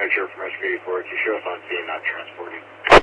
Metro from Rescue 84 to show us on scene, not transporting.